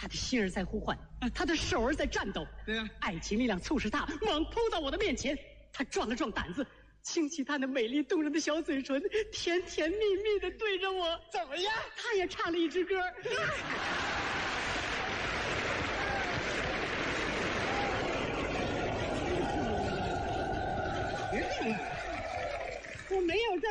他的心儿在呼唤，他的手儿在颤抖。 对呀， 爱情力量促使他猛扑到我的面前。他壮了壮胆子，轻起他那美丽动人的小嘴唇，甜甜蜜蜜地对着我。 怎么样？ 他也唱了一支歌。我没有这。